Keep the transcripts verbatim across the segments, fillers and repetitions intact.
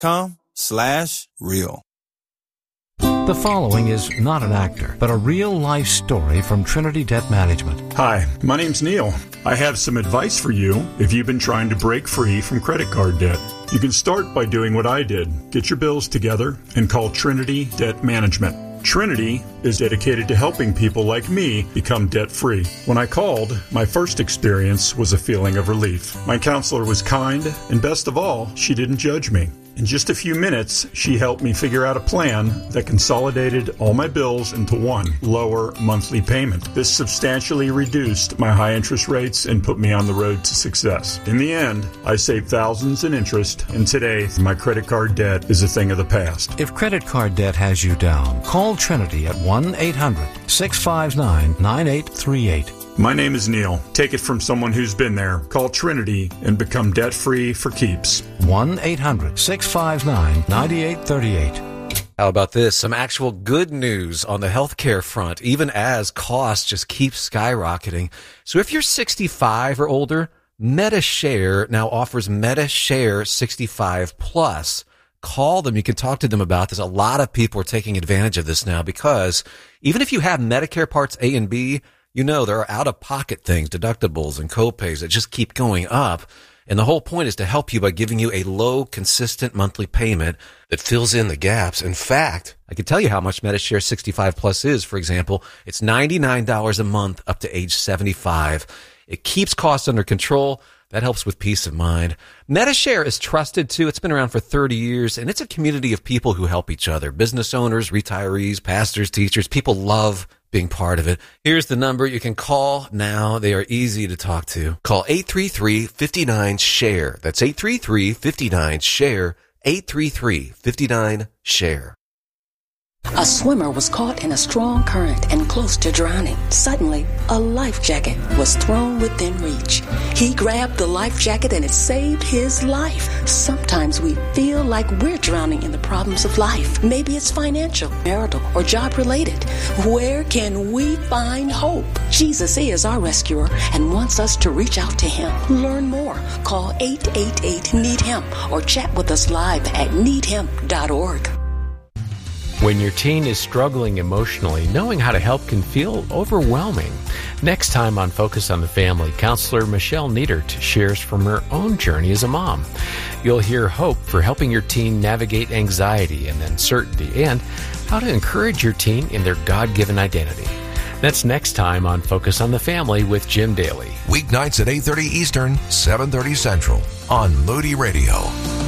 com slash real. The following is not an actor, but a real-life story from Trinity Debt Management. Hi, my name's Neil. I have some advice for you if you've been trying to break free from credit card debt. You can start by doing what I did. Get your bills together and call Trinity Debt Management. Trinity is dedicated to helping people like me become debt-free. When I called, my first experience was a feeling of relief. My counselor was kind, and best of all, she didn't judge me. In just a few minutes, she helped me figure out a plan that consolidated all my bills into one lower monthly payment. This substantially reduced my high interest rates and put me on the road to success. In the end, I saved thousands in interest, and today, my credit card debt is a thing of the past. If credit card debt has you down, call Trinity at one eight hundred six five nine nine eight three eight. My name is Neil. Take it from someone who's been there. Call Trinity and become debt-free for keeps. one eight hundred six five nine nine eight three eight. How about this? Some actual good news on the healthcare front, even as costs just keep skyrocketing. So if you're sixty-five or older, MediShare now offers MediShare sixty-five plus. Call them. You can talk to them about this. A lot of people are taking advantage of this now because even if you have Medicare Parts A and B, you know, there are out-of-pocket things, deductibles and copays that just keep going up. And the whole point is to help you by giving you a low, consistent monthly payment that fills in the gaps. In fact, I can tell you how much MediShare sixty-five plus is. For example, it's ninety-nine dollars a month up to age seventy-five. It keeps costs under control. That helps with peace of mind. MediShare is trusted, too. It's been around for thirty years, and it's a community of people who help each other. Business owners, retirees, pastors, teachers. People love being part of it. Here's the number you can call now. They are easy to talk to. Call eight three three, five nine, SHARE. That's eight three three, five nine, SHARE. eight three three, five nine, SHARE. A swimmer was caught in a strong current and close to drowning. Suddenly, a life jacket was thrown within reach. He grabbed the life jacket and it saved his life. Sometimes we feel like we're drowning in the problems of life. Maybe it's financial, marital, or job-related. Where can we find hope? Jesus is our rescuer and wants us to reach out to him. Learn more. Call eight eight eight, need him or chat with us live at need him dot org. When your teen is struggling emotionally, knowing how to help can feel overwhelming. Next time on Focus on the Family, counselor Michelle Niedert shares from her own journey as a mom. You'll hear hope for helping your teen navigate anxiety and uncertainty and how to encourage your teen in their God-given identity. That's next time on Focus on the Family with Jim Daly. Weeknights at eight thirty Eastern, seven thirty Central on Moody Radio.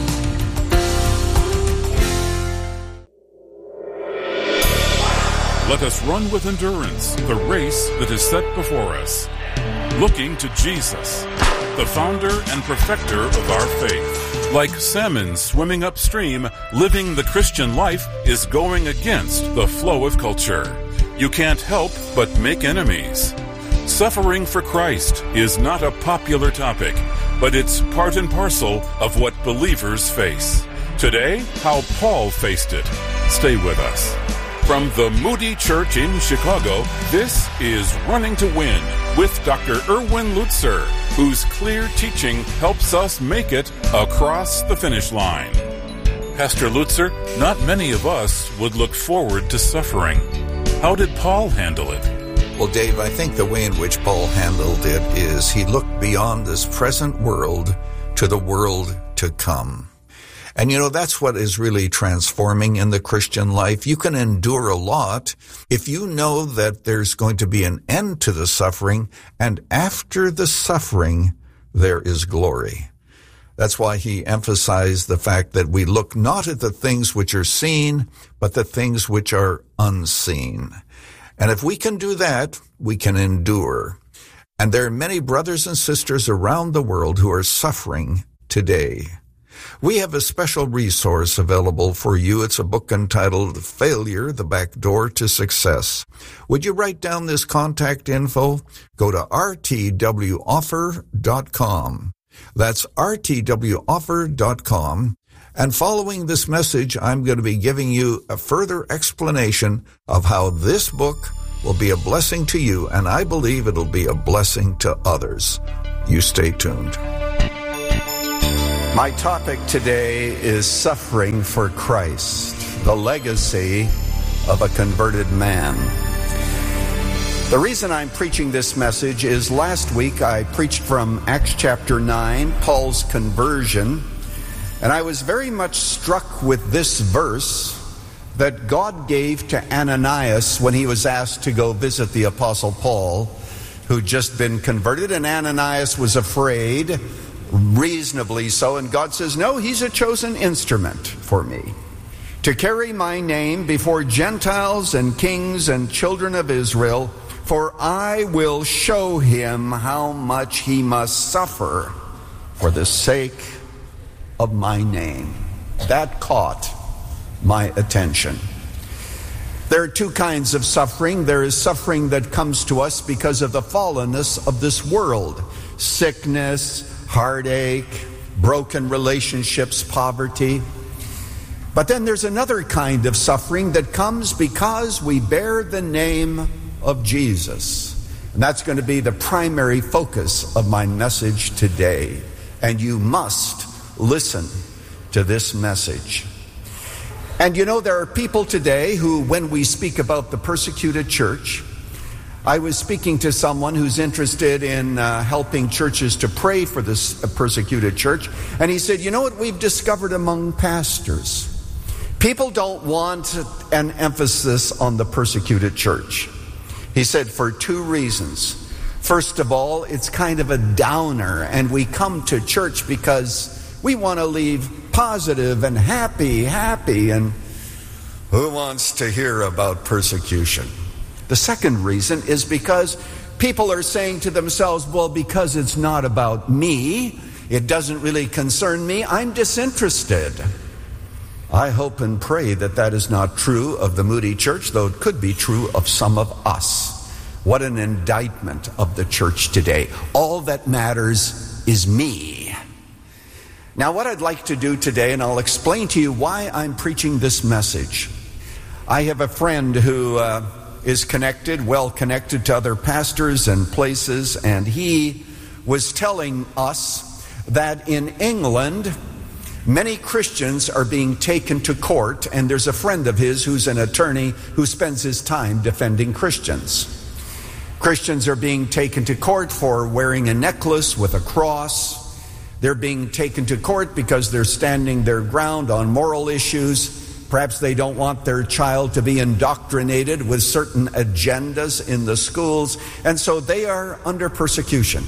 Let us run with endurance the race that is set before us, looking to Jesus, the founder and perfecter of our faith. Like salmon swimming upstream, living the Christian life is going against the flow of culture. You can't help but make enemies. Suffering for Christ is not a popular topic, but it's part and parcel of what believers face. Today, how Paul faced it. Stay with us. From the Moody Church in Chicago, this is Running to Win with Doctor Erwin Lutzer, whose clear teaching helps us make it across the finish line. Pastor Lutzer, not many of us would look forward to suffering. How did Paul handle it? Well, Dave, I think the way in which Paul handled it is he looked beyond this present world to the world to come. And, you know, that's what is really transforming in the Christian life. You can endure a lot if you know that there's going to be an end to the suffering, and after the suffering, there is glory. That's why he emphasized the fact that we look not at the things which are seen, but the things which are unseen. And if we can do that, we can endure. And there are many brothers and sisters around the world who are suffering today. We have a special resource available for you. It's a book entitled Failure, the Back Door to Success. Would you write down this contact info? Go to r t w offer dot com. That's r t w offer dot com. And following this message, I'm going to be giving you a further explanation of how this book will be a blessing to you, and I believe it'll be a blessing to others. You stay tuned. My topic today is suffering for Christ, the legacy of a converted man. The reason I'm preaching this message is last week I preached from Acts chapter nine, Paul's conversion, and I was very much struck with this verse that God gave to Ananias when he was asked to go visit the Apostle Paul, who'd just been converted, and Ananias was afraid, reasonably so, and God says, no, he's a chosen instrument for me to carry my name before Gentiles and kings and children of Israel, for I will show him how much he must suffer for the sake of my name. That caught my attention. There are two kinds of suffering. There is suffering that comes to us because of the fallenness of this world. Sickness, heartache, broken relationships, poverty. But then there's another kind of suffering that comes because we bear the name of Jesus. And that's going to be the primary focus of my message today. And you must listen to this message. And you know, there are people today who, when we speak about the persecuted church, I was speaking to someone who's interested in uh, helping churches to pray for this uh, persecuted church. And he said, you know what we've discovered among pastors? People don't want an emphasis on the persecuted church. He said, for two reasons. First of all, it's kind of a downer, and we come to church because we want to leave positive and happy, happy, and who wants to hear about persecution? The second reason is because people are saying to themselves, well, because it's not about me, it doesn't really concern me, I'm disinterested. I hope and pray that that is not true of the Moody Church, though it could be true of some of us. What an indictment of the church today. All that matters is me. Now, what I'd like to do today, and I'll explain to you why I'm preaching this message. I have a friend who uh, is connected, well connected to other pastors and places, and he was telling us that in England, many Christians are being taken to court, and there's a friend of his who's an attorney who spends his time defending Christians. Christians are being taken to court for wearing a necklace with a cross. They're being taken to court because they're standing their ground on moral issues. Perhaps they don't want their child to be indoctrinated with certain agendas in the schools, and so they are under persecution.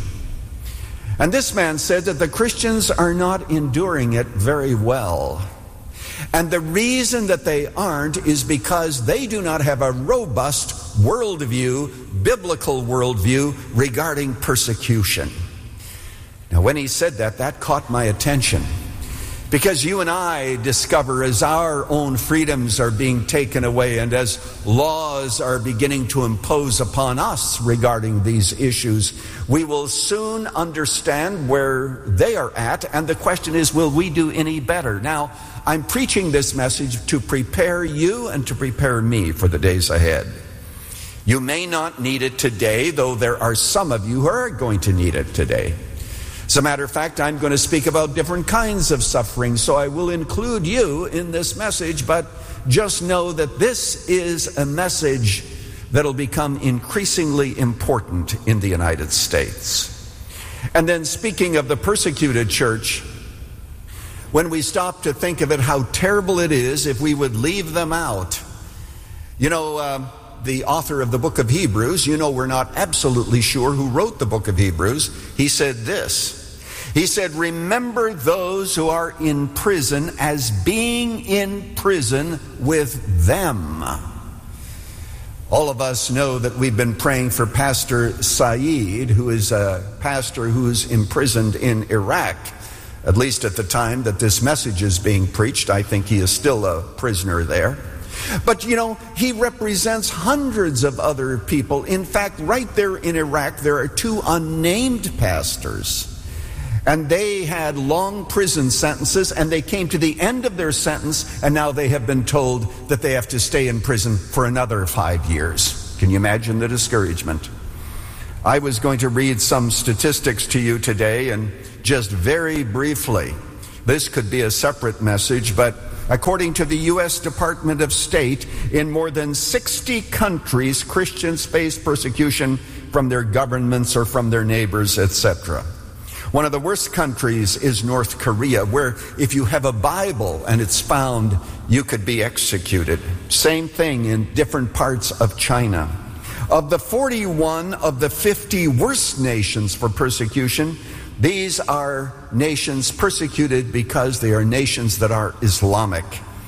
And this man said that the Christians are not enduring it very well. And the reason that they aren't is because they do not have a robust worldview, biblical worldview regarding persecution. Now, when he said that, that caught my attention. Because you and I discover as our own freedoms are being taken away and as laws are beginning to impose upon us regarding these issues, we will soon understand where they are at, and the question is, will we do any better? Now, I'm preaching this message to prepare you and to prepare me for the days ahead. You may not need it today, though there are some of you who are going to need it today. As a matter of fact, I'm going to speak about different kinds of suffering, so I will include you in this message, but just know that this is a message that'll become increasingly important in the United States. And then, speaking of the persecuted church, when we stop to think of it, how terrible it is if we would leave them out. You know, uh, the author of the book of Hebrews, you know we're not absolutely sure who wrote the book of Hebrews. He said this. He said, remember those who are in prison as being in prison with them. All of us know that we've been praying for Pastor Saeed, who is a pastor who's imprisoned in Iraq. At least at the time that this message is being preached, I think he is still a prisoner there. But, you know, he represents hundreds of other people. In fact, right there in Iraq, there are two unnamed pastors. And they had long prison sentences, and they came to the end of their sentence, and now they have been told that they have to stay in prison for another five years. Can you imagine the discouragement? I was going to read some statistics to you today, and just very briefly, This could be a separate message, but according to the U S Department of State, in more than sixty countries, Christians face persecution from their governments or from their neighbors, et cetera. One of the worst countries is North Korea, where if you have a Bible and it's found, you could be executed. Same thing in different parts of China. Of the forty-one of the fifty worst nations for persecution, these are nations persecuted because they are nations that are Islamic.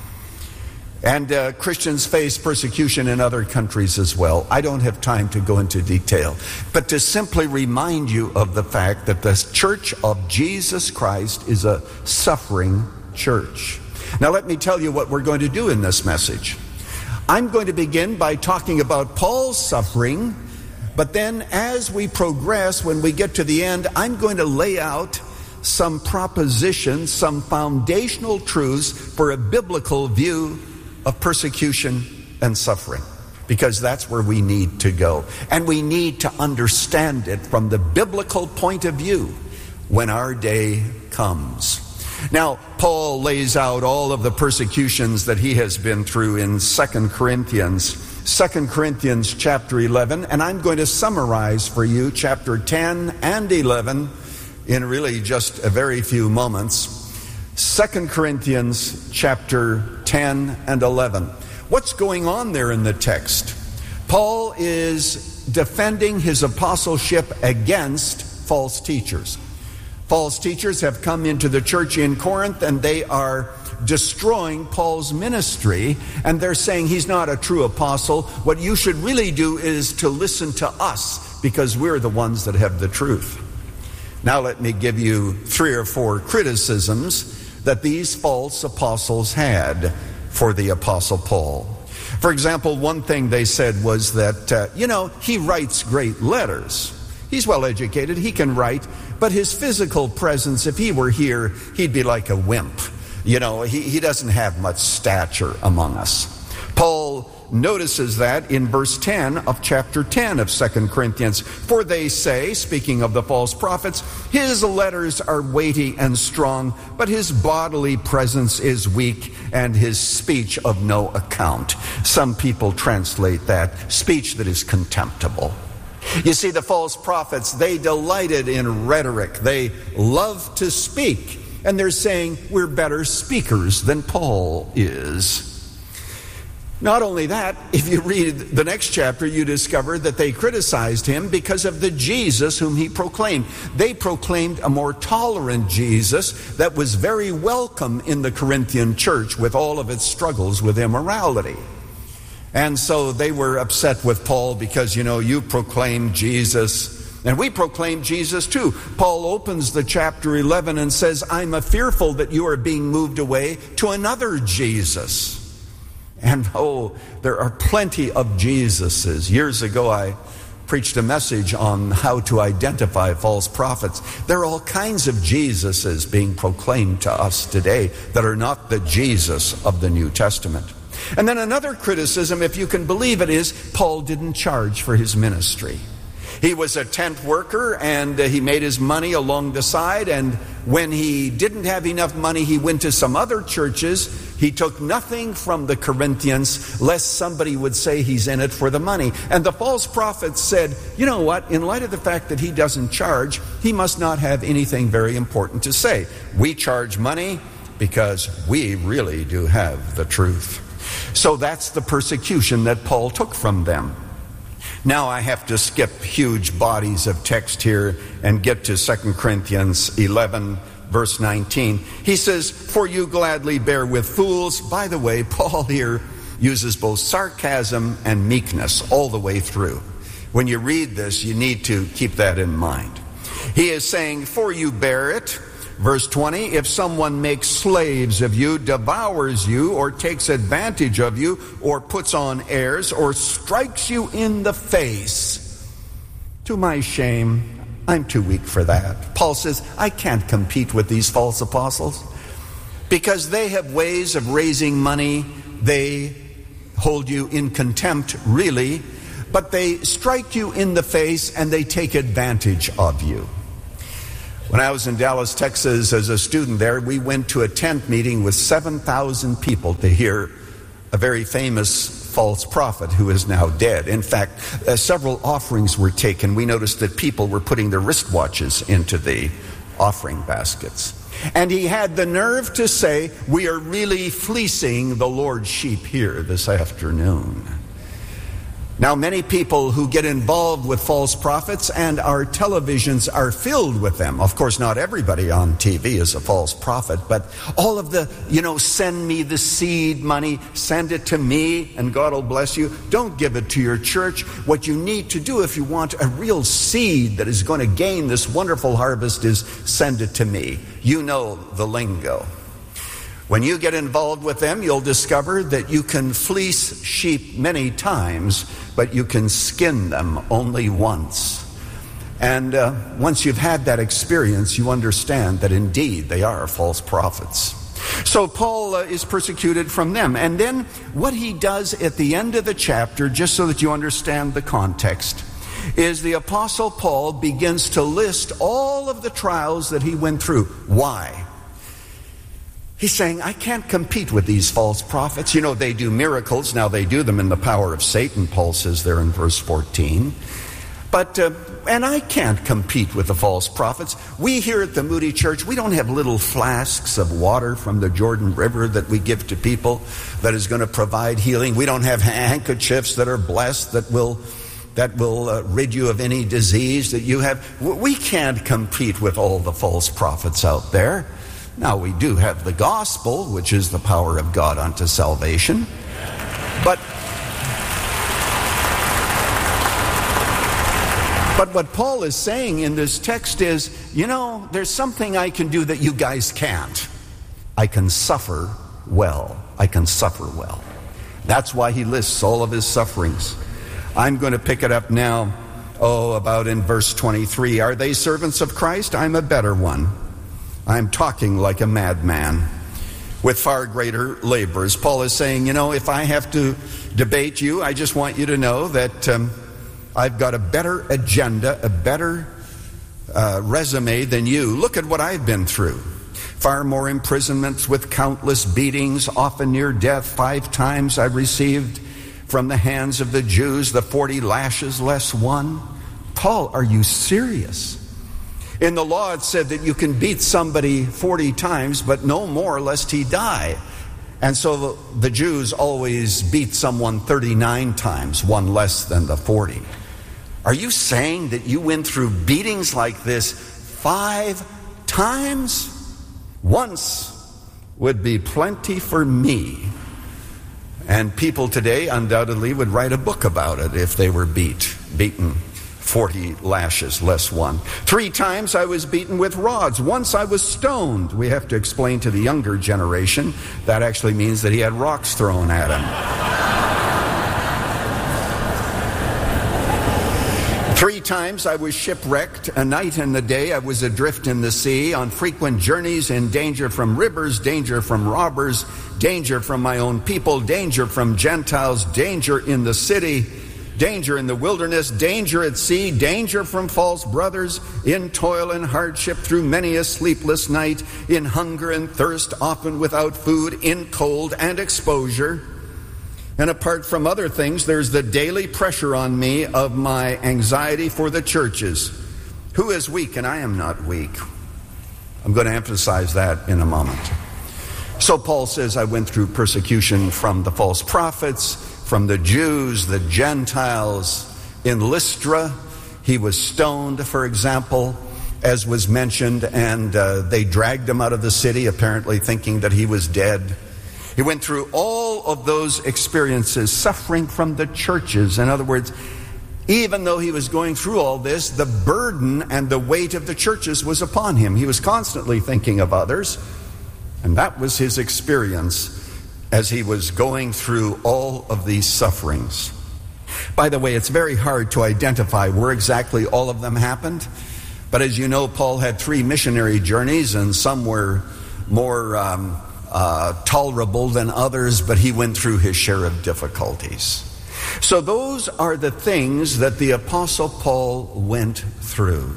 And uh, Christians face persecution in other countries as well. I don't have time to go into detail, but to simply remind you of the fact that the Church of Jesus Christ is a suffering church. Now let me tell you what we're going to do in this message. I'm going to begin by talking about Paul's suffering, but then as we progress, when we get to the end, I'm going to lay out some propositions, some foundational truths for a biblical view of persecution and suffering, because that's where we need to go. And we need to understand it from the biblical point of view when our day comes. Now, Paul lays out all of the persecutions that he has been through in Second Corinthians. Second Corinthians chapter eleven, and I'm going to summarize for you chapter ten and eleven in really just a very few moments. Second Corinthians chapter ten and eleven. What's going on there in the text? Paul is defending his apostleship against false teachers. False teachers have come into the church in Corinth, and they are destroying Paul's ministry, and they're saying he's not a true apostle. What you should really do is to listen to us, because we're the ones that have the truth. Now let me give you three or four criticisms that these false apostles had for the Apostle Paul. For example, one thing they said was that, uh, you know, he writes great letters. He's well educated, he can write, but his physical presence, if he were here, he'd be like a wimp. You know, he, he doesn't have much stature among us. Paul notices that in verse ten of chapter ten of Second Corinthians. For they say, speaking of the false prophets, his letters are weighty and strong, but his bodily presence is weak and his speech of no account. Some people translate that, speech that is contemptible. You see, the false prophets, they delighted in rhetoric. They loved to speak. And they're saying, we're better speakers than Paul is. Not only that, if you read the next chapter, you discover that they criticized him because of the Jesus whom he proclaimed. They proclaimed a more tolerant Jesus that was very welcome in the Corinthian church with all of its struggles with immorality. And so they were upset with Paul because, you know, you proclaim Jesus, and we proclaim Jesus too. Paul opens the chapter eleven and says, I'm fearful that you are being moved away to another Jesus. And oh, there are plenty of Jesuses. Years ago, I preached a message on how to identify false prophets. There are all kinds of Jesuses being proclaimed to us today that are not the Jesus of the New Testament. And then another criticism, if you can believe it, is Paul didn't charge for his ministry. He was a tent worker, and uh, he made his money along the side, and when he didn't have enough money, he went to some other churches. He took nothing from the Corinthians, lest somebody would say he's in it for the money. And the false prophets said, you know what, in light of the fact that he doesn't charge, he must not have anything very important to say. We charge money because we really do have the truth. So that's the persecution that Paul took from them. Now I have to skip huge bodies of text here and get to Second Corinthians eleven, verse nineteen. He says, for you gladly bear with fools. By the way, Paul here uses both sarcasm and meekness all the way through. When you read this, you need to keep that in mind. He is saying, for you bear it. Verse twenty, if someone makes slaves of you, devours you, or takes advantage of you, or puts on airs, or strikes you in the face, to my shame, I'm too weak for that. Paul says, I can't compete with these false apostles because they have ways of raising money. They hold you in contempt, really, but they strike you in the face and they take advantage of you. When I was in Dallas, Texas as a student there, we went to a tent meeting with seven thousand people to hear a very famous false prophet who is now dead. In fact, uh, several offerings were taken. We noticed that people were putting their wristwatches into the offering baskets. And he had the nerve to say, "We are really fleecing the Lord's sheep here this afternoon." Now, many people who get involved with false prophets, and our televisions are filled with them. Of course, not everybody on T V is a false prophet, but all of the, you know, send me the seed money, send it to me, and God will bless you. Don't give it to your church. What you need to do if you want a real seed that is going to gain this wonderful harvest is send it to me. You know the lingo. When you get involved with them, you'll discover that you can fleece sheep many times, but you can skin them only once. And uh, once you've had that experience, you understand that indeed they are false prophets. So Paul uh, is persecuted from them. And then what he does at the end of the chapter, just so that you understand the context, is the Apostle Paul begins to list all of the trials that he went through. Why? He's saying, I can't compete with these false prophets. You know, they do miracles. Now, they do them in the power of Satan, Paul says there in verse fourteen. But, uh, and I can't compete with the false prophets. We here at the Moody Church, we don't have little flasks of water from the Jordan River that we give to people that is going to provide healing. We don't have handkerchiefs that are blessed that will that will uh, rid you of any disease that you have. We can't compete with all the false prophets out there. Now, we do have the gospel, which is the power of God unto salvation. But, but what Paul is saying in this text is, you know, there's something I can do that you guys can't. I can suffer well. I can suffer well. That's why he lists all of his sufferings. I'm going to pick it up now, oh, about in verse twenty-three. Are they servants of Christ? I'm a better one. I'm talking like a madman with far greater labors. Paul is saying, you know, if I have to debate you, I just want you to know that um, I've got a better agenda, a better uh, resume than you. Look at what I've been through. Far more imprisonments with countless beatings, often near death. Five times I received from the hands of the Jews the forty lashes less one. Paul, are you serious? In the law, it said that you can beat somebody forty times, but no more lest he die. And so the, the Jews always beat someone thirty-nine times, one less than the forty. Are you saying that you went through beatings like this five times? Once would be plenty for me. And people today undoubtedly would write a book about it if they were beat, beaten. Forty lashes less one. Three times I was beaten with rods. Once I was stoned. We have to explain to the younger generation that actually means that he had rocks thrown at him. Three times I was shipwrecked. A night and a day I was adrift in the sea, on frequent journeys, in danger from rivers, danger from robbers, danger from my own people, danger from Gentiles, danger in the city, danger in the wilderness, danger at sea, danger from false brothers, in toil and hardship through many a sleepless night, in hunger and thirst, often without food, in cold and exposure. And apart from other things, there's the daily pressure on me of my anxiety for the churches. Who is weak and I am not weak? I'm going to emphasize that in a moment. So Paul says, I went through persecution from the false prophets, from the Jews, the Gentiles. In Lystra, he was stoned, for example, as was mentioned, and uh, they dragged him out of the city, apparently thinking that he was dead. He went through all of those experiences, suffering from the churches. In other words, even though he was going through all this, the burden and the weight of the churches was upon him. He was constantly thinking of others, and that was his experience as he was going through all of these sufferings. By the way, it's very hard to identify where exactly all of them happened. But as you know, Paul had three missionary journeys, and some were more um, uh, tolerable than others, but he went through his share of difficulties. So those are the things that the Apostle Paul went through.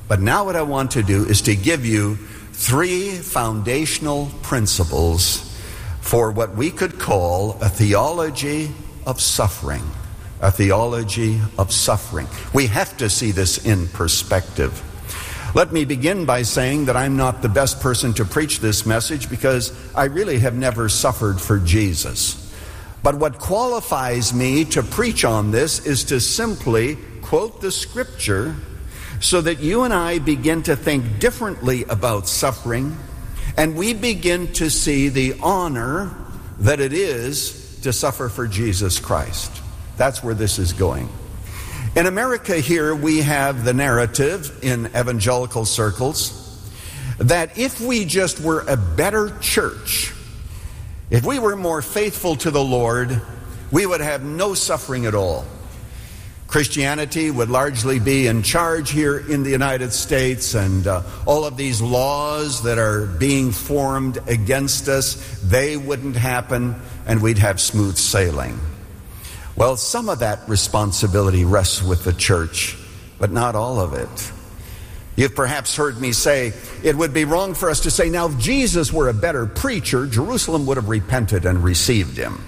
But now what I want to do is to give you three foundational principles for what we could call a theology of suffering. A theology of suffering. We have to see this in perspective. Let me begin by saying that I'm not the best person to preach this message because I really have never suffered for Jesus. But what qualifies me to preach on this is to simply quote the scripture so that you and I begin to think differently about suffering, and we begin to see the honor that it is to suffer for Jesus Christ. That's where this is going. In America here, we have the narrative in evangelical circles that if we just were a better church, if we were more faithful to the Lord, we would have no suffering at all. Christianity would largely be in charge here in the United States, and uh, all of these laws that are being formed against us, they wouldn't happen, and we'd have smooth sailing. Well, some of that responsibility rests with the church, but not all of it. You've perhaps heard me say, it would be wrong for us to say, now if Jesus were a better preacher, Jerusalem would have repented and received him.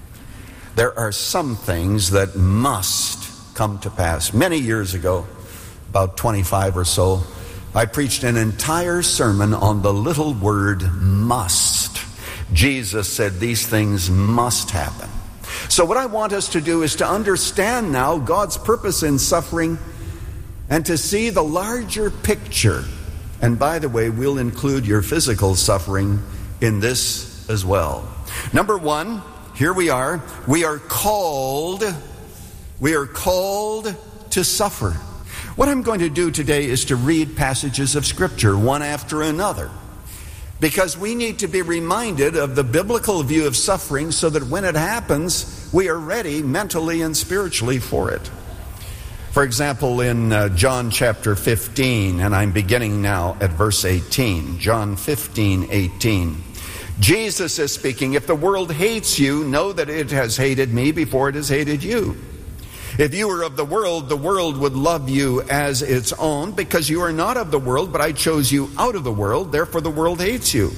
There are some things that must come to pass. Many years ago, about twenty-five or so, I preached an entire sermon on the little word must. Jesus said these things must happen. So what I want us to do is to understand now God's purpose in suffering and to see the larger picture. And by the way, we'll include your physical suffering in this as well. Number one, here we are. We are called, we are called to suffer. What I'm going to do today is to read passages of Scripture, one after another, because we need to be reminded of the biblical view of suffering so that when it happens, we are ready mentally and spiritually for it. For example, in uh, John chapter fifteen, and I'm beginning now at verse eighteen, John fifteen, eighteen. Jesus is speaking, if the world hates you, know that it has hated me before it has hated you. If you were of the world, the world would love you as its own, because you are not of the world, but I chose you out of the world, therefore the world hates you.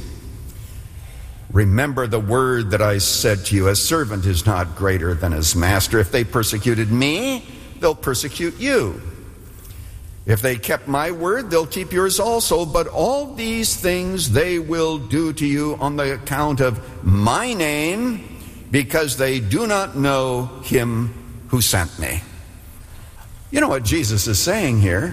Remember the word that I said to you, a servant is not greater than his master. If they persecuted me, they'll persecute you. If they kept my word, they'll keep yours also. But all these things they will do to you on the account of my name, because they do not know him who sent me. You know what Jesus is saying here?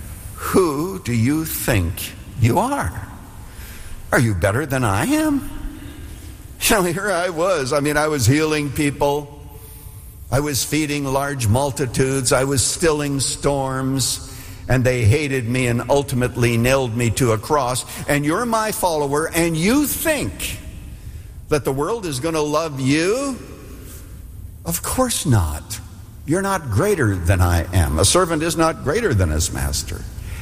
Who do you think you are? Are you better than I am? You know, here I was. I mean, I was healing people. I was feeding large multitudes. I was stilling storms. And they hated me and ultimately nailed me to a cross. And you're my follower, and you think that the world is going to love you? Of course not. You're not greater than I am. A servant is not greater than his master.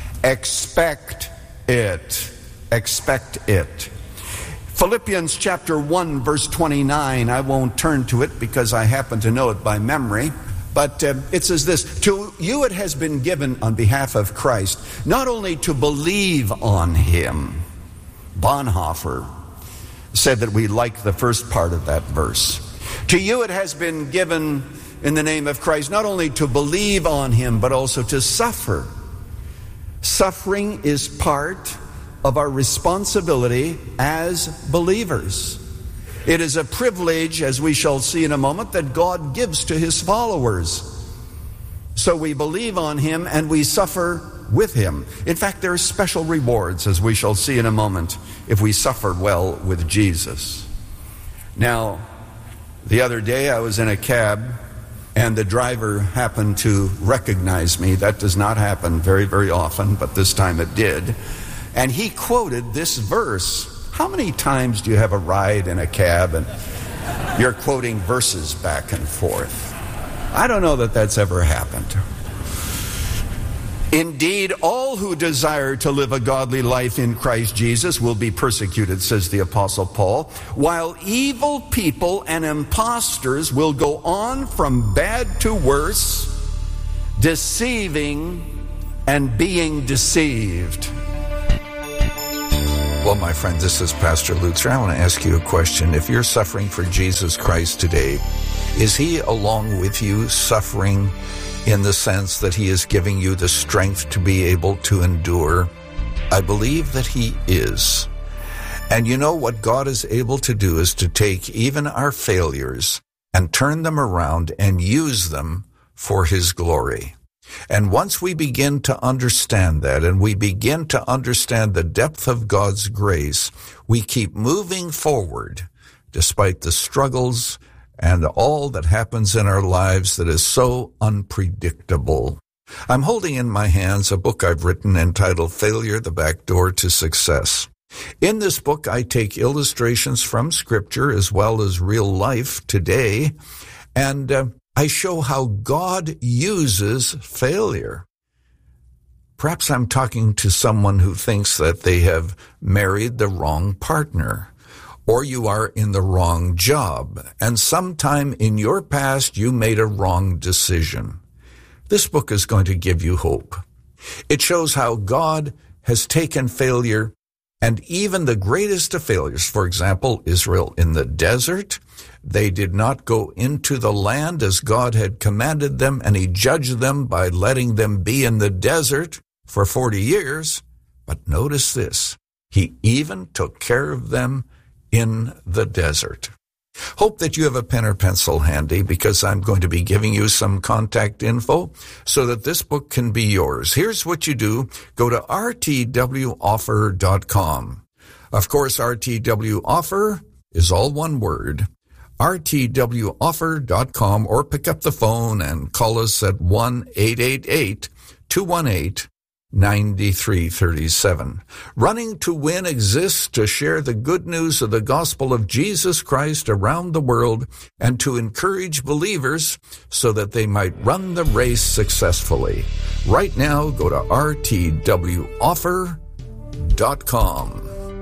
Expect it. Expect it. Philippians chapter one, verse twenty-nine. I won't turn to it because I happen to know it by memory. But uh, it says this, to you it has been given on behalf of Christ, not only to believe on him. Bonhoeffer said that we like the first part of that verse. To you it has been given in the name of Christ, not only to believe on him, but also to suffer. Suffering is part of our responsibility as believers. It is a privilege, as we shall see in a moment, that God gives to his followers. So we believe on him and we suffer with him. In fact, there are special rewards, as we shall see in a moment, if we suffer well with Jesus. Now, the other day I was in a cab and the driver happened to recognize me. That does not happen very, very often, but this time it did. And he quoted this verse. How many times do you have a ride in a cab and you're quoting verses back and forth? I don't know that that's ever happened. Indeed, all who desire to live a godly life in Christ Jesus will be persecuted, says the Apostle Paul, while evil people and impostors will go on from bad to worse, deceiving and being deceived. Well, my friend, this is Pastor Lutzer. I want to ask you a question. If you're suffering for Jesus Christ today, is he along with you suffering in the sense that he is giving you the strength to be able to endure? I believe that he is. And you know what God is able to do is to take even our failures and turn them around and use them for his glory. And once we begin to understand that, and we begin to understand the depth of God's grace, we keep moving forward despite the struggles and all that happens in our lives that is so unpredictable. I'm holding in my hands a book I've written entitled Failure, the Back Door to Success. In this book, I take illustrations from Scripture as well as real life today, and uh, I show how God uses failure. Perhaps I'm talking to someone who thinks that they have married the wrong partner, or you are in the wrong job, and sometime in your past you made a wrong decision. This book is going to give you hope. It shows how God has taken failure, and even the greatest of failures, for example, Israel in the desert, they did not go into the land as God had commanded them, and he judged them by letting them be in the desert for forty years. But notice this, he even took care of them in the desert. Hope that you have a pen or pencil handy, because I'm going to be giving you some contact info so that this book can be yours. Here's what you do. Go to r t w offer dot com. Of course, R T W Offer is all one word. r t w offer dot com, or pick up the phone and call us at one eight eight eight, two one eight, nine three three seven. Running to Win exists to share the good news of the gospel of Jesus Christ around the world and to encourage believers so that they might run the race successfully. Right now, go to r t w offer dot com.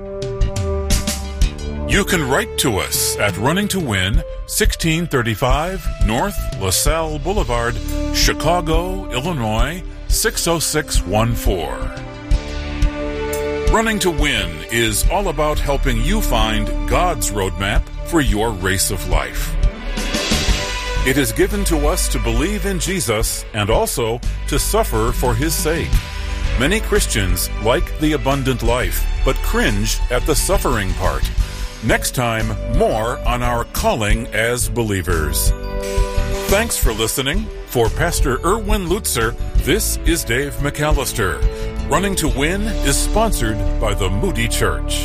You can write to us at Running to Win, sixteen thirty-five North LaSalle Boulevard, Chicago, Illinois, six oh six one four. Running to Win is all about helping you find God's roadmap for your race of life. It is given to us to believe in Jesus and also to suffer for his sake. Many Christians like the abundant life, but cringe at the suffering part. Next time, more on our calling as believers. Thanks for listening. For Pastor Erwin Lutzer, this is Dave McAllister. Running to Win is sponsored by the Moody Church.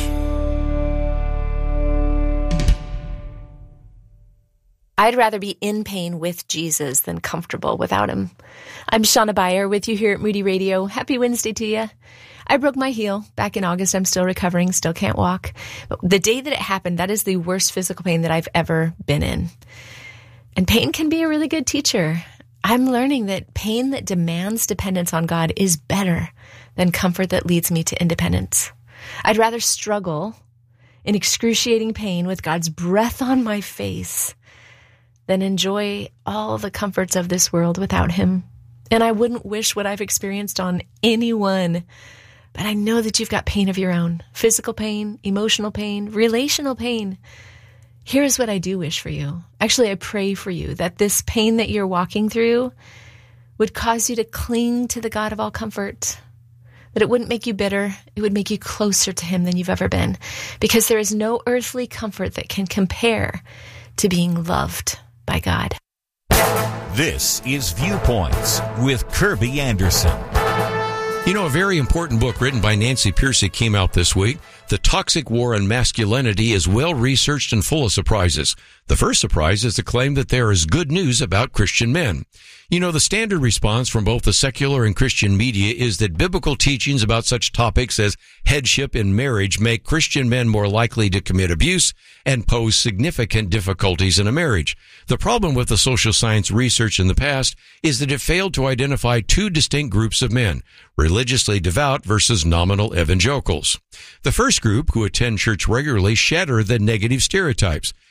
I'd rather be in pain with Jesus than comfortable without him. I'm Shauna Beyer with you here at Moody Radio. Happy Wednesday to you. I broke my heel back in August. I'm still recovering, still can't walk. But the day that it happened, that is the worst physical pain that I've ever been in. And pain can be a really good teacher. I'm learning that pain that demands dependence on God is better than comfort that leads me to independence. I'd rather struggle in excruciating pain with God's breath on my face than enjoy all the comforts of this world without him. And I wouldn't wish what I've experienced on anyone. But I know that you've got pain of your own. Physical pain, emotional pain, relational pain. Here's what I do wish for you. Actually, I pray for you that this pain that you're walking through would cause you to cling to the God of all comfort. That it wouldn't make you bitter. It would make you closer to him than you've ever been. Because there is no earthly comfort that can compare to being loved by God. This is Viewpoints with Kirby Anderson. You know, a very important book written by Nancy Pearcey came out this week. The Toxic War on Masculinity is well-researched and full of surprises. The first surprise is the claim that there is good news about Christian men. You know, the standard response from both the secular and Christian media is that biblical teachings about such topics as headship in marriage make Christian men more likely to commit abuse and pose significant difficulties in a marriage. The problem with the social science research in the past is that it failed to identify two distinct groups of men, religiously devout versus nominal evangelicals. The first group, who attend church regularly, shatter the negative stereotypes.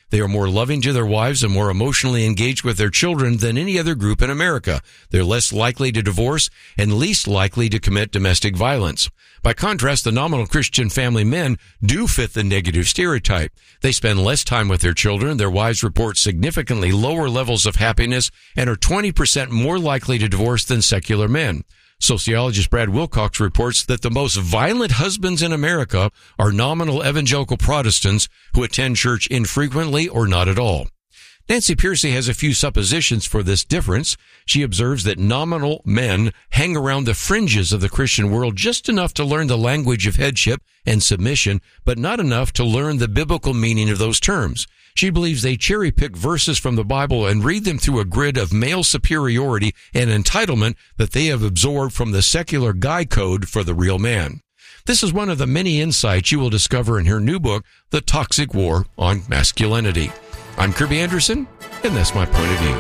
They are more loving to their wives and more emotionally engaged with their children than any other group in America. They're less likely to divorce and least likely to commit domestic violence. By contrast, the nominal Christian family men do fit the negative stereotype. They spend less time with their children, their wives report significantly lower levels of happiness, and are twenty percent more likely to divorce than secular men. Sociologist Brad Wilcox reports that the most violent husbands in America are nominal evangelical Protestants who attend church infrequently or not at all. Nancy Pearcey has a few suppositions for this difference. She observes that nominal men hang around the fringes of the Christian world just enough to learn the language of headship and submission, but not enough to learn the biblical meaning of those terms. She believes they cherry-pick verses from the Bible and read them through a grid of male superiority and entitlement that they have absorbed from the secular guy code for the real man. This is one of the many insights you will discover in her new book, The Toxic War on Masculinity. I'm Kirby Anderson, and that's my point of view.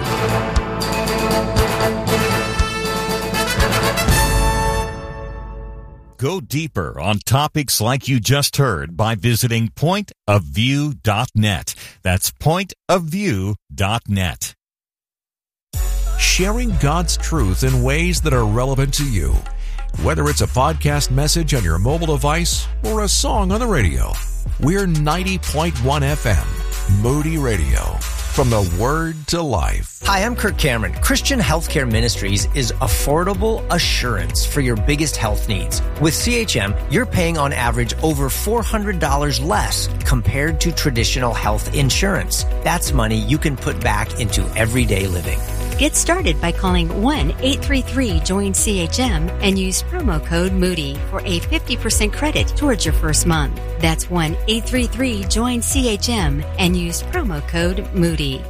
Go deeper on topics like you just heard by visiting point of view dot net. That's point of view dot net. Sharing God's truth in ways that are relevant to you. Whether it's a podcast message on your mobile device or a song on the radio, we're ninety point one F M, Moody Radio. From the Word to Life. Hi, I'm Kirk Cameron. Christian Healthcare Ministries is affordable assurance for your biggest health needs. With C H M, you're paying on average over four hundred dollars less compared to traditional health insurance. That's money you can put back into everyday living. Get started by calling one eight three three join C H M and use promo code Moody for a fifty percent credit towards your first month. That's one eight three three join C H M and use promo code Moody.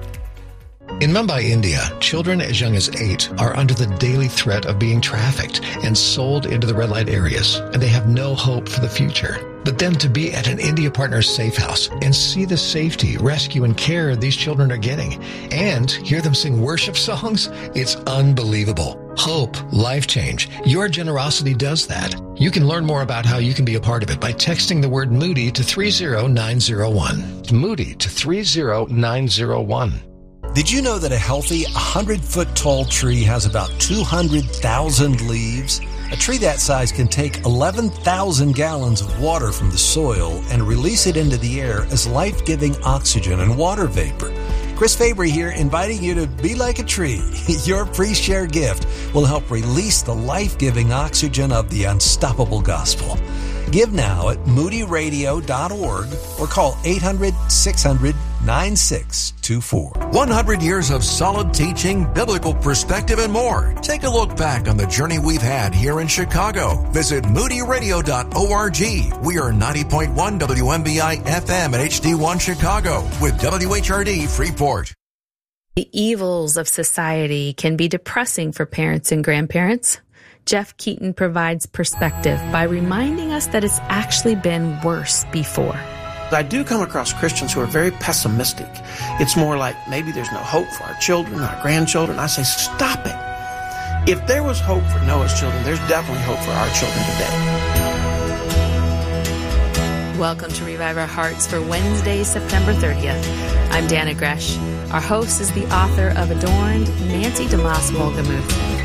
In Mumbai, India, children as young as eight are under the daily threat of being trafficked and sold into the red light areas, and they have no hope for the future. But then to be at an India Partners safe house and see the safety, rescue, and care these children are getting, and hear them sing worship songs, it's unbelievable. Hope, life change. Your generosity does that. You can learn more about how you can be a part of it by texting the word Moody to three zero nine zero one. Moody to three zero nine zero one. Did you know that a healthy one hundred foot tall tree has about two hundred thousand leaves? A tree that size can take eleven thousand gallons of water from the soil and release it into the air as life-giving oxygen and water vapor. Chris Fabry here, inviting you to be like a tree. Your pre-share gift will help release the life-giving oxygen of the unstoppable gospel. Give now at moody radio dot org or call eight hundred six hundred nine six two four. one hundred years of solid teaching, biblical perspective, and more. Take a look back on the journey we've had here in Chicago. Visit moody radio dot org. We are ninety point one W M B I F M at H D one Chicago with W H R D Freeport. The evils of society can be depressing for parents and grandparents. Jeff Keaton provides perspective by reminding us that it's actually been worse before. I do come across Christians who are very pessimistic. It's more like maybe there's no hope for our children, our grandchildren. I say, stop it. If there was hope for Noah's children, there's definitely hope for our children today. Welcome to Revive Our Hearts for Wednesday, September thirtieth. I'm Dana Gresh. Our host is the author of Adorned, Nancy DeMoss Wolgemuth.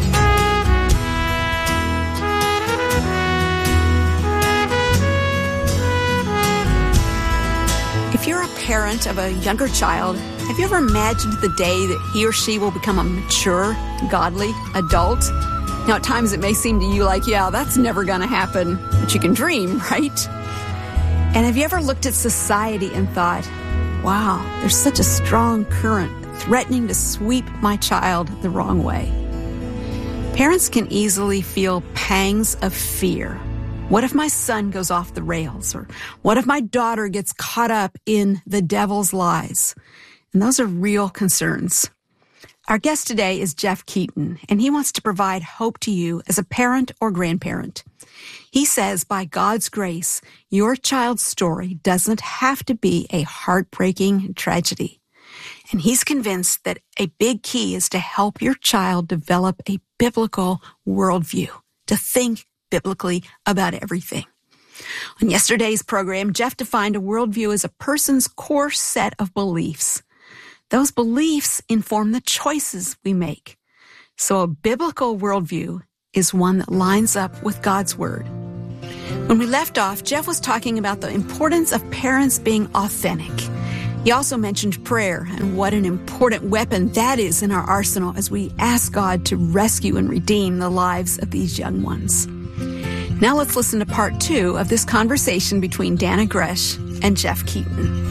If you're a parent of a younger child, have you ever imagined the day that he or she will become a mature, godly adult? Now, at times it may seem to you like, yeah, that's never going to happen, but you can dream, right? And have you ever looked at society and thought, wow, there's such a strong current threatening to sweep my child the wrong way? Parents can easily feel pangs of fear. What if my son goes off the rails? Or what if my daughter gets caught up in the devil's lies? And those are real concerns. Our guest today is Jeff Keaton, and he wants to provide hope to you as a parent or grandparent. He says, by God's grace, your child's story doesn't have to be a heartbreaking tragedy. And he's convinced that a big key is to help your child develop a biblical worldview, to think biblically about everything. On yesterday's program, Jeff defined a worldview as a person's core set of beliefs. Those beliefs inform the choices we make. So a biblical worldview is one that lines up with God's Word. When we left off, Jeff was talking about the importance of parents being authentic. He also mentioned prayer and what an important weapon that is in our arsenal as we ask God to rescue and redeem the lives of these young ones. Now let's listen to part two of this conversation between Dannah Gresh and Jeff Keaton.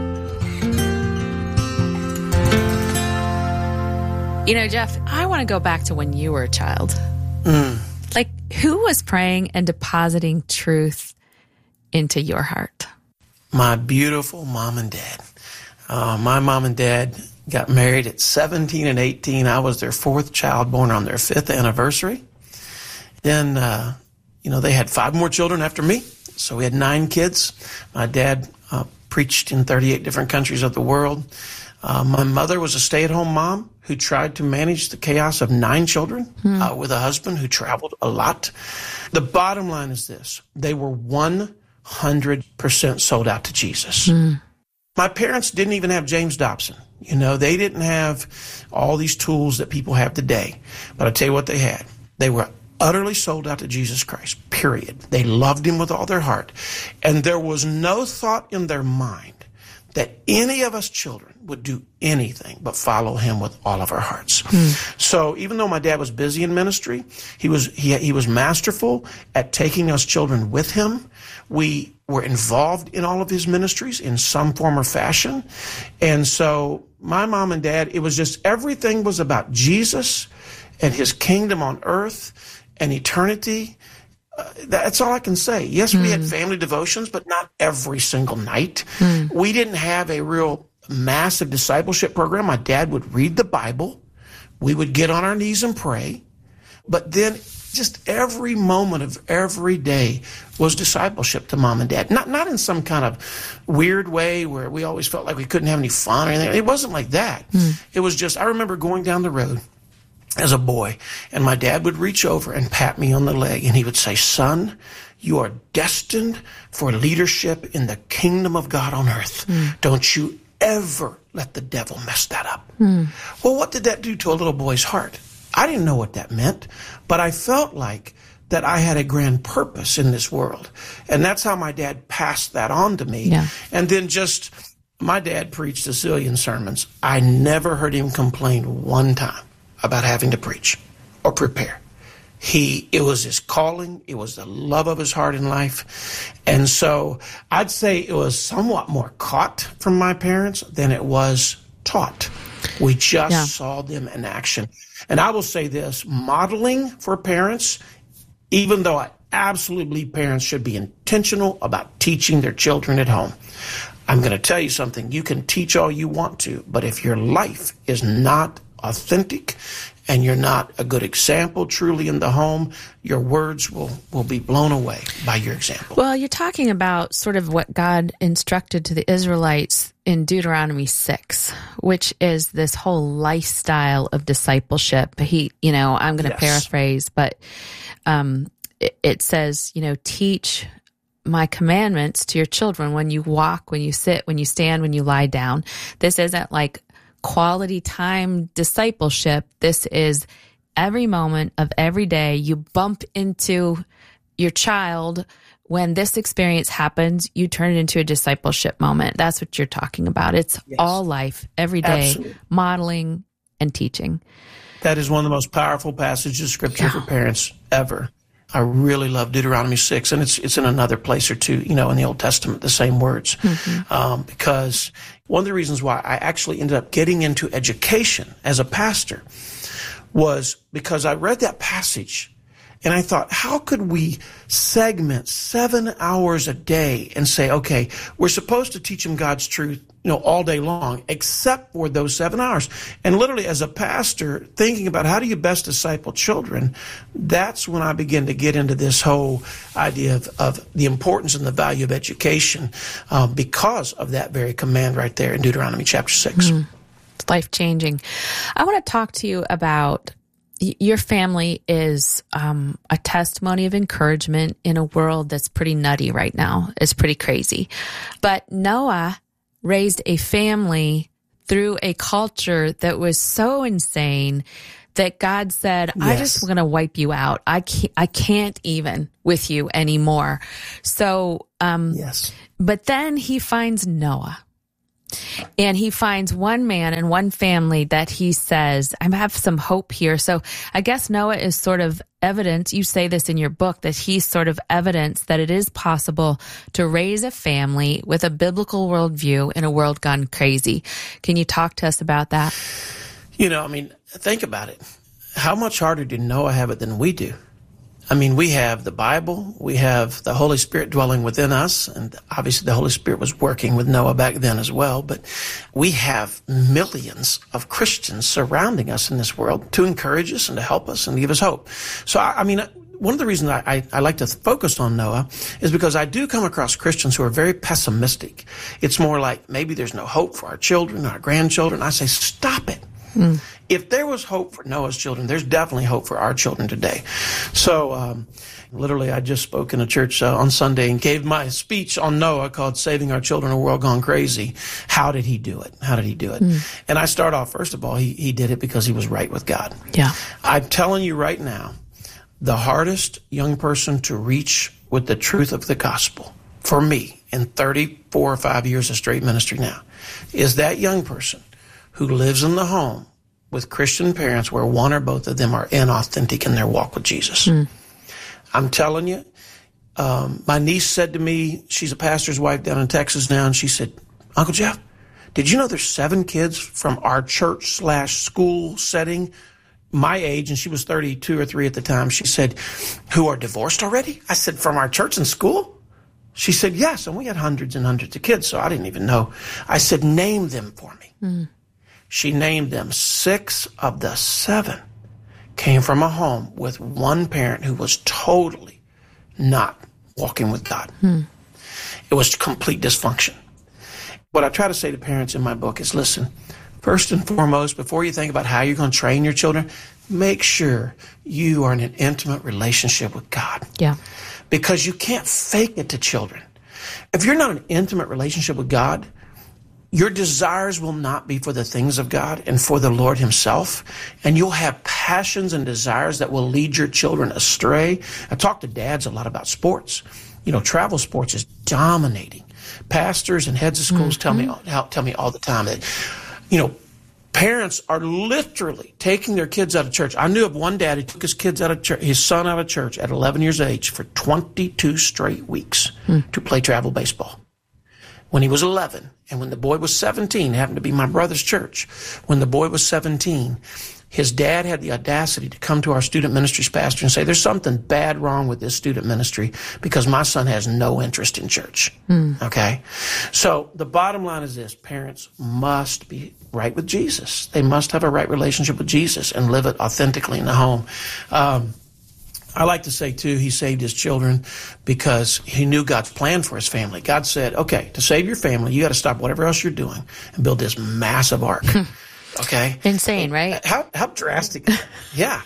You know, Jeff, I want to go back to when you were a child. Mm. Like, who was praying and depositing truth into your heart? My beautiful mom and dad. Uh, my mom and dad got married at seventeen and eighteen. I was their fourth child, born on their fifth anniversary. Then, uh, you know, they had five more children after me. So we had nine kids. My dad uh, preached in thirty-eight different countries of the world. Uh, my mother was a stay-at-home mom who tried to manage the chaos of nine children hmm. uh, with a husband who traveled a lot. The bottom line is this. They were one hundred percent sold out to Jesus. Hmm. My parents didn't even have James Dobson. You know, they didn't have all these tools that people have today. But I tell you what they had. They were utterly sold out to Jesus Christ, period. They loved him with all their heart. And there was no thought in their mind that any of us children would do anything but follow him with all of our hearts. Hmm. So even though my dad was busy in ministry, he was he, he was masterful at taking us children with him. We were involved in all of his ministries in some form or fashion. And so my mom and dad, it was just everything was about Jesus and his kingdom on earth and eternity. Uh, that's all I can say. Yes, mm. we had family devotions, but not every single night. Mm. We didn't have a real massive discipleship program. My dad would read the Bible. We would get on our knees and pray. But then just every moment of every day was discipleship to mom and dad. Not not in some kind of weird way where we always felt like we couldn't have any fun or anything. It wasn't like that. Mm. It was just, I remember going down the road as a boy, and my dad would reach over and pat me on the leg, and he would say, "Son, you are destined for leadership in the kingdom of God on earth. Mm. Don't you ever let the devil mess that up." Mm. Well, what did that do to a little boy's heart? I didn't know what that meant, but I felt like that I had a grand purpose in this world. And that's how my dad passed that on to me. Yeah. And then just, my dad preached a zillion sermons. I never heard him complain one time about having to preach or prepare. He, it was his calling. It was the love of his heart in life. And so I'd say it was somewhat more caught from my parents than it was taught. We just yeah. saw them in action. And I will say this, modeling for parents, even though I absolutely believe parents should be intentional about teaching their children at home, I'm going to tell you something. You can teach all you want to, but if your life is not authentic and you're not a good example truly in the home, your words will, will be blown away by your example. Well, you're talking about sort of what God instructed to the Israelites in Deuteronomy six, which is this whole lifestyle of discipleship. He, you know, I'm going to yes. paraphrase, but um, it, it says, you know, teach my commandments to your children when you walk, when you sit, when you stand, when you lie down. This isn't like quality time discipleship. This is every moment of every day you bump into your child. When this experience happens, you turn it into a discipleship moment. That's what you're talking about. It's yes. all life, every day, Absolutely. Modeling and teaching. That is one of the most powerful passages of Scripture yeah. for parents ever. I really love Deuteronomy six, and it's it's in another place or two, you know, in the Old Testament, the same words. Mm-hmm. Um, because one of the reasons why I actually ended up getting into education as a pastor was because I read that passage and I thought, how could we segment seven hours a day and say, okay, we're supposed to teach them God's truth, you know, all day long, except for those seven hours. And literally as a pastor, thinking about how do you best disciple children, that's when I began to get into this whole idea of, of the importance and the value of education uh, because of that very command right there in Deuteronomy chapter six. Mm, it's life-changing. I want to talk to you about your family is um, a testimony of encouragement in a world that's pretty nutty right now. It's pretty crazy. But Noah raised a family through a culture that was so insane that God said, yes. I just want to wipe you out. I can't, I can't even with you anymore. So, um, yes. But then he finds Noah. And he finds one man and one family that he says, I have some hope here. So I guess Noah is sort of evidence, you say this in your book, that he's sort of evidence that it is possible to raise a family with a biblical worldview in a world gone crazy. Can you talk to us about that? You know, I mean, think about it. How much harder did Noah have it than we do? I mean, we have the Bible, we have the Holy Spirit dwelling within us, and obviously the Holy Spirit was working with Noah back then as well, but we have millions of Christians surrounding us in this world to encourage us and to help us and give us hope. So, I, I mean, one of the reasons I, I, I like to focus on Noah is because I do come across Christians who are very pessimistic. It's more like, maybe there's no hope for our children, our grandchildren. I say, stop it. Mm. If there was hope for Noah's children, there's definitely hope for our children today. So, um, literally, I just spoke in a church uh, on Sunday and gave my speech on Noah called Saving Our Children in a World Gone Crazy. How did he do it? How did he do it? Mm. And I start off, first of all, he, he did it because he was right with God. Yeah. I'm telling you right now, the hardest young person to reach with the truth of the gospel, for me, in thirty-four or five years of straight ministry now, is that young person who lives in the home with Christian parents where one or both of them are inauthentic in their walk with Jesus. Mm. I'm telling you, um, my niece said to me, she's a pastor's wife down in Texas now, and she said, Uncle Jeff, did you know there's seven kids from our church slash school setting, my age, and she was thirty-two or three at the time, she said, who are divorced already? I said, from our church and school? She said, yes, and we had hundreds and hundreds of kids, so I didn't even know. I said, name them for me. Mm. She named them. Six of the seven came from a home with one parent who was totally not walking with God. Hmm. It was complete dysfunction. What I try to say to parents in my book is, listen, first and foremost, before you think about how you're going to train your children, make sure you are in an intimate relationship with God. Yeah. Because you can't fake it to children. If you're not in an intimate relationship with God, your desires will not be for the things of God and for the Lord himself. And you'll have passions and desires that will lead your children astray. I talk to dads a lot about sports. You know, travel sports is dominating. Pastors and heads of schools mm-hmm. tell me tell me all the time that, you know, parents are literally taking their kids out of church. I knew of one dad who took his kids out of church, his son out of church at eleven years of age for twenty-two straight weeks mm. to play travel baseball. When he was eleven, and when the boy was seventeen, it happened to be my brother's church, when the boy was seventeen, his dad had the audacity to come to our student ministries pastor and say, there's something bad wrong with this student ministry because my son has no interest in church. Mm. Okay? So the bottom line is this, parents must be right with Jesus. They must have a right relationship with Jesus and live it authentically in the home. Um, I like to say, too, he saved his children because he knew God's plan for his family. God said, okay, to save your family, you got to stop whatever else you're doing and build this massive ark. Okay? Insane, right? How how drastic? Yeah.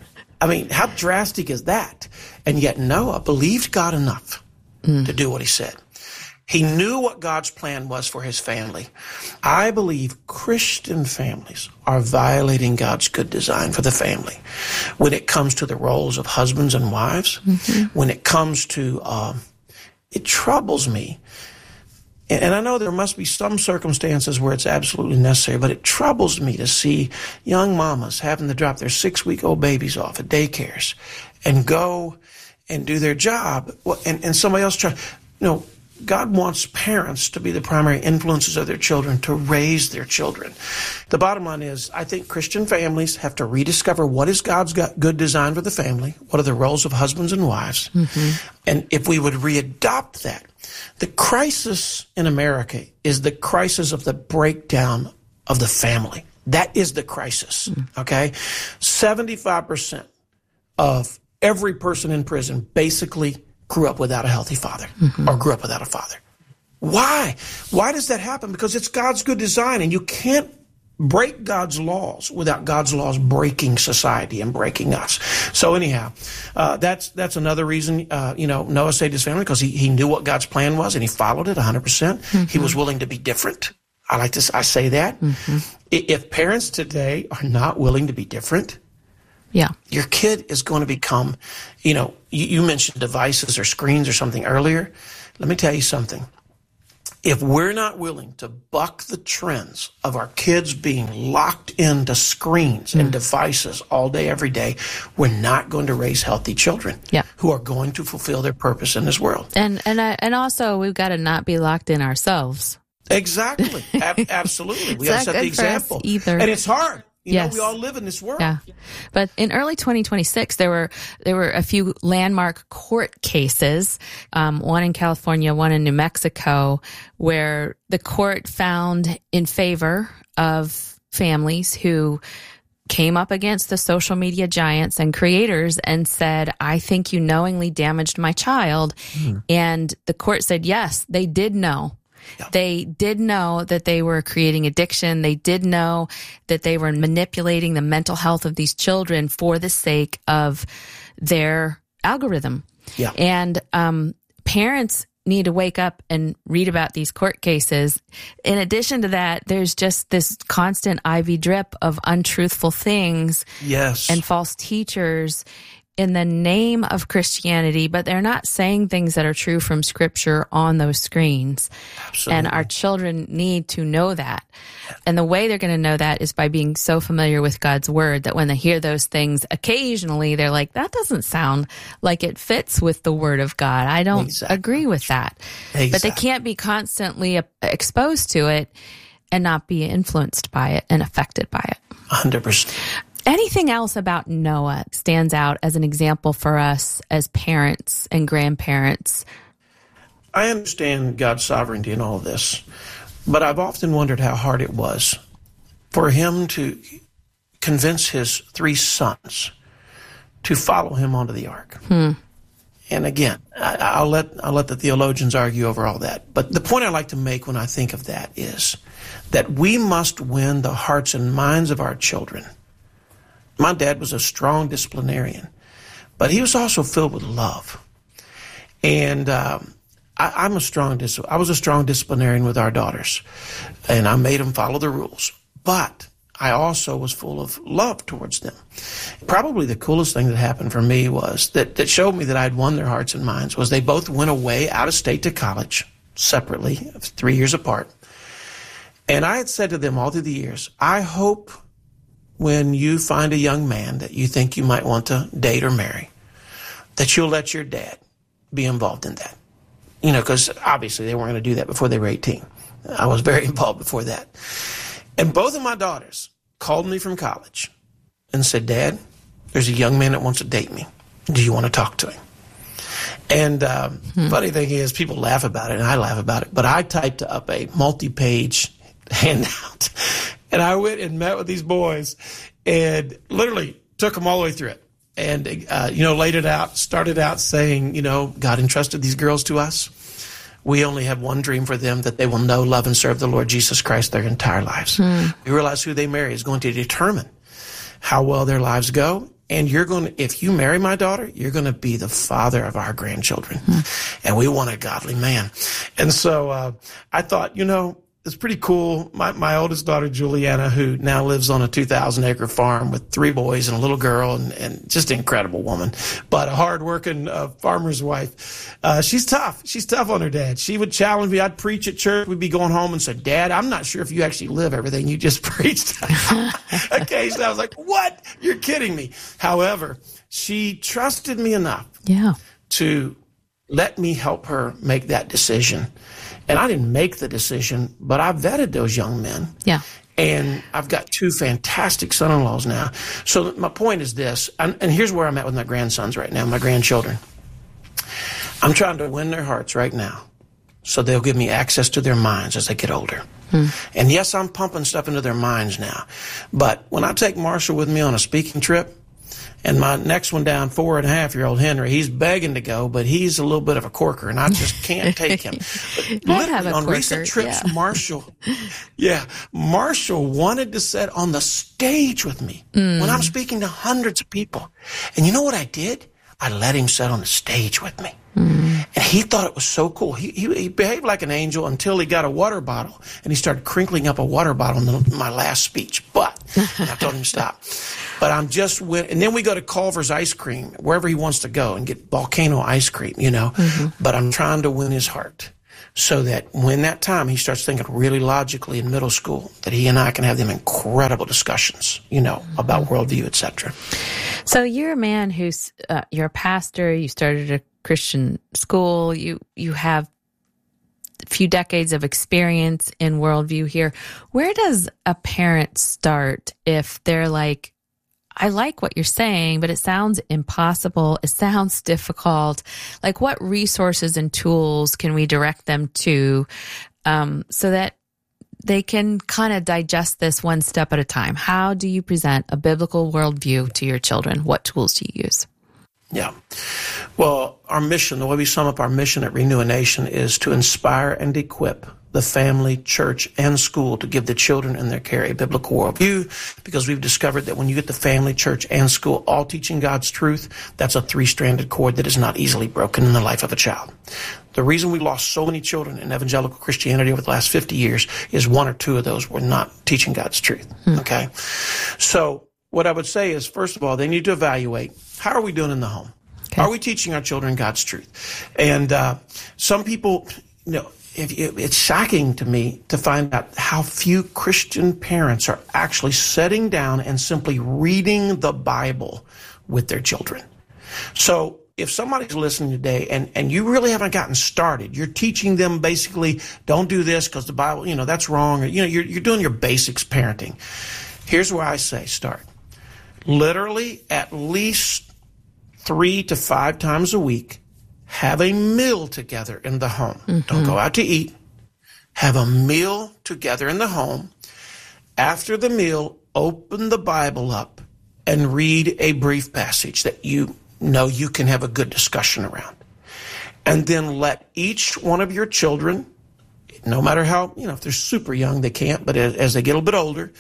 I mean, how drastic is that? And yet Noah believed God enough mm. to do what he said. He knew what God's plan was for his family. I believe Christian families are violating God's good design for the family when it comes to the roles of husbands and wives, mm-hmm. when it comes to, um, it troubles me. And I know there must be some circumstances where it's absolutely necessary, but it troubles me to see young mamas having to drop their six-week-old babies off at daycares and go and do their job, and, and somebody else try, you know, God wants parents to be the primary influences of their children, to raise their children. The bottom line is, I think Christian families have to rediscover what is God's good design for the family, what are the roles of husbands and wives, mm-hmm. and if we would readopt that. The crisis in America is the crisis of the breakdown of the family. That is the crisis, mm-hmm. okay? seventy-five percent of every person in prison basically grew up without a healthy father mm-hmm. or grew up without a father. Why? Why does that happen? Because it's God's good design, and you can't break God's laws without God's laws breaking society and breaking us. So anyhow, uh, that's that's another reason, uh, you know, Noah saved his family, because he, he knew what God's plan was and he followed it one hundred percent. Mm-hmm. He was willing to be different. I like to I say that. Mm-hmm. If parents today are not willing to be different, yeah, your kid is going to become, you know, you, you mentioned devices or screens or something earlier. Let me tell you something. If we're not willing to buck the trends of our kids being locked into screens mm. and devices all day, every day, we're not going to raise healthy children yeah. who are going to fulfill their purpose in this world. And and I, and also, we've got to not be locked in ourselves. Exactly. Ab- absolutely. We got to set the example. Either. And it's hard. You yes. know, we all live in this world. Yeah. But in early twenty twenty-six, there were there were a few landmark court cases, um, one in California, one in New Mexico, where the court found in favor of families who came up against the social media giants and creators and said, I think you knowingly damaged my child. Mm. And the court said, yes, they did know. Yeah. They did know that they were creating addiction. They did know that they were manipulating the mental health of these children for the sake of their algorithm. Yeah. And um, parents need to wake up and read about these court cases. In addition to that, there's just this constant I V drip of untruthful things yes. and false teachers in the name of Christianity, but they're not saying things that are true from Scripture on those screens. Absolutely. And our children need to know that. And the way they're going to know that is by being so familiar with God's Word that when they hear those things, occasionally they're like, that doesn't sound like it fits with the Word of God. I don't exactly. agree with that. Exactly. But they can't be constantly exposed to it and not be influenced by it and affected by it. one hundred percent. Anything else about Noah stands out as an example for us as parents and grandparents? I understand God's sovereignty in all of this, but I've often wondered how hard it was for him to convince his three sons to follow him onto the ark. Hmm. And again, I, I'll let I'll let the theologians argue over all that. But the point I like to make when I think of that is that we must win the hearts and minds of our children. My dad was a strong disciplinarian, but he was also filled with love. And um, I, I'm a strong dis- I was a strong disciplinarian with our daughters, and I made them follow the rules. But I also was full of love towards them. Probably the coolest thing that happened for me was that, that showed me that I'd won their hearts and minds was they both went away out of state to college separately, three years apart. And I had said to them all through the years, I hope when you find a young man that you think you might want to date or marry, that you'll let your dad be involved in that. You know, because obviously they weren't going to do that before they were eighteen. I was very involved before that. And both of my daughters called me from college and said, Dad, there's a young man that wants to date me. Do you want to talk to him? And um, hmm. funny thing is, people laugh about it, and I laugh about it, but I typed up a multi-page handout. And I went and met with these boys and literally took them all the way through it. And, uh, you know, laid it out, started out saying, you know, God entrusted these girls to us. We only have one dream for them, that they will know, love, and serve the Lord Jesus Christ their entire lives. Mm. We realize who they marry is going to determine how well their lives go. And you're going to, if you marry my daughter, you're going to be the father of our grandchildren. Mm. And we want a godly man. And so uh, I thought, you know, it's pretty cool. My my oldest daughter, Juliana, who now lives on a two thousand acre farm with three boys and a little girl, and, and just an incredible woman, but a hard-working uh, farmer's wife. Uh, she's tough. She's tough on her dad. She would challenge me. I'd preach at church. We'd be going home and say, Dad, I'm not sure if you actually live everything you just preached. Occasionally, I was like, what? You're kidding me. However, she trusted me enough yeah. to let me help her make that decision. And I didn't make the decision, but I vetted those young men. Yeah. And I've got two fantastic son-in-laws now. So my point is this, and, and here's where I'm at with my grandsons right now, my grandchildren. I'm trying to win their hearts right now so they'll give me access to their minds as they get older. Hmm. And yes, I'm pumping stuff into their minds now. But when I take Marshall with me on a speaking trip, And my next one down, four and a half year old Henry, he's begging to go, but he's a little bit of a corker, and I just can't take him. But literally, on corker, recent trips, yeah. Marshall, yeah, Marshall wanted to sit on the stage with me mm. when I'm speaking to hundreds of people. And you know what I did? I let him sit on the stage with me. Mm. And he thought it was so cool. He, he he behaved like an angel until he got a water bottle, and he started crinkling up a water bottle in the, my last speech. But I told him to stop. But I'm just with, and then we go to Culver's Ice Cream, wherever he wants to go, and get Volcano ice cream, you know. Mm-hmm. But I'm trying to win his heart so that when that time he starts thinking really logically in middle school, that he and I can have them incredible discussions, you know, mm-hmm. about worldview, et cetera. So you're a man who's, uh, you're a pastor, you started a Christian school, you, you have a few decades of experience in worldview here. Where does a parent start if they're like, I like what you're saying, but it sounds impossible. It sounds difficult. Like, what resources and tools can we direct them to um, so that they can kind of digest this one step at a time? How do you present a biblical worldview to your children? What tools do you use? Yeah. Well, our mission, the way we sum up our mission at Renew a Nation is to inspire and equip the family, church, and school to give the children in their care a biblical worldview, because we've discovered that when you get the family, church, and school all teaching God's truth, that's a three-stranded cord that is not easily broken in the life of a child. The reason we lost so many children in evangelical Christianity over the last fifty years is one or two of those were not teaching God's truth, hmm. okay? So what I would say is, first of all, they need to evaluate, how are we doing in the home? Okay. Are we teaching our children God's truth? And uh, some people, you know, If you, it's shocking to me to find out how few Christian parents are actually sitting down and simply reading the Bible with their children. So if somebody's listening today and, and you really haven't gotten started, you're teaching them basically, don't do this because the Bible, you know, that's wrong. Or, you know, you're, you're doing your basics parenting. Here's where I say start. Literally at least three to five times a week, have a meal together in the home. Mm-hmm. Don't go out to eat. Have a meal together in the home. After the meal, open the Bible up and read a brief passage that you know you can have a good discussion around. And then let each one of your children, no matter how, you know, if they're super young, they can't, but as, as they get a little bit older,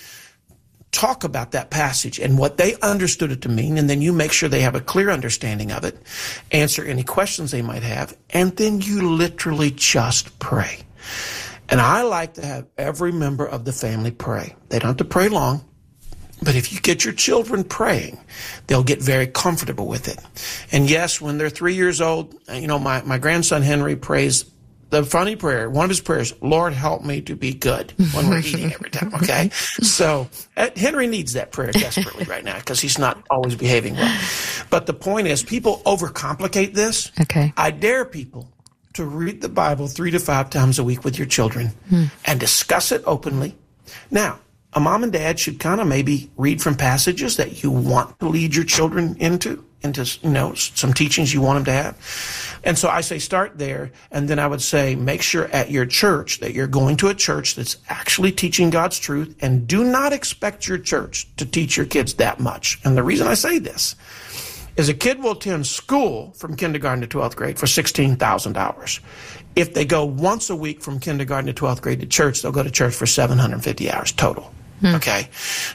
talk about that passage and what they understood it to mean, and then you make sure they have a clear understanding of it, answer any questions they might have, and then you literally just pray. And I like to have every member of the family pray. They don't have to pray long, but if you get your children praying, they'll get very comfortable with it. And yes, when they're three years old, you know, my, my grandson Henry prays the funny prayer, one of his prayers, Lord, help me to be good when we're eating every time, okay? So uh, Henry needs that prayer desperately right now because he's not always behaving well. But the point is, people overcomplicate this. Okay. I dare people to read the Bible three to five times a week with your children hmm. and discuss it openly. Now, a mom and dad should kind of maybe read from passages that you want to lead your children into, into, you know, some teachings you want them to have. And so I say start there, and then I would say make sure at your church that you're going to a church that's actually teaching God's truth, and do not expect your church to teach your kids that much. And the reason I say this is a kid will attend school from kindergarten to twelfth grade for sixteen thousand hours. If they go once a week from kindergarten to twelfth grade to church, they'll go to church for seven hundred fifty hours total. Hmm. Okay?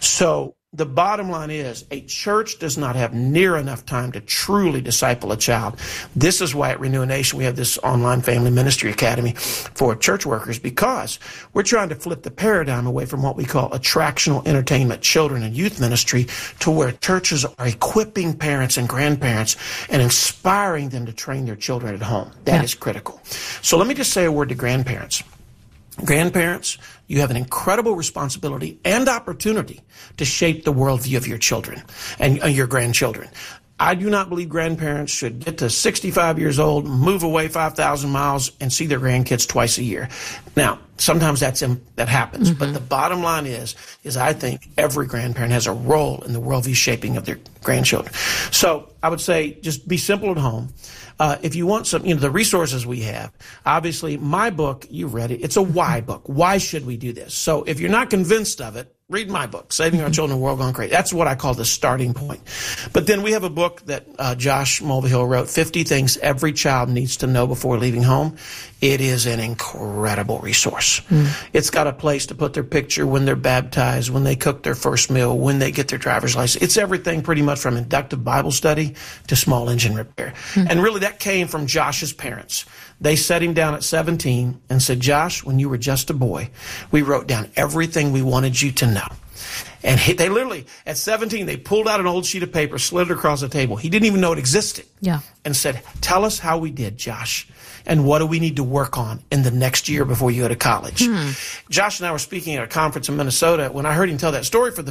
So the bottom line is a church does not have near enough time to truly disciple a child. This is why at Renew a Nation we have this online family ministry academy for church workers, because we're trying to flip the paradigm away from what we call attractional entertainment, children and youth ministry, to where churches are equipping parents and grandparents and inspiring them to train their children at home. That yeah. is critical. So let me just say a word to grandparents. Grandparents, you have an incredible responsibility and opportunity to shape the worldview of your children and your grandchildren. I do not believe grandparents should get to sixty-five years old, move away five thousand miles, and see their grandkids twice a year. Now, sometimes that's that happens, mm-hmm. but the bottom line is, is I think every grandparent has a role in the worldview shaping of their grandchildren. So I would say just be simple at home. Uh, if you want some, you know, the resources we have, obviously my book, you read it, it's a why book. Why should we do this? So if you're not convinced of it, Read my book, Saving Our Children in a World Gone Crazy. That's what I call the starting point. But then we have a book that uh, Josh Mulvihill wrote, fifty Things Every Child Needs to Know Before Leaving Home. It is an incredible resource. Mm. It's got a place to put their picture when they're baptized, when they cook their first meal, when they get their driver's license. It's everything pretty much from inductive Bible study to small engine repair. Mm. And really that came from Josh's parents. They set him down at seventeen and said, Josh, when you were just a boy, we wrote down everything we wanted you to know. And he, they literally, at seventeen, they pulled out an old sheet of paper, slid it across the table. He didn't even know it existed. Yeah. And said, tell us how we did, Josh. And what do we need to work on in the next year before you go to college? Hmm. Josh and I were speaking at a conference in Minnesota. When I heard him tell that story for the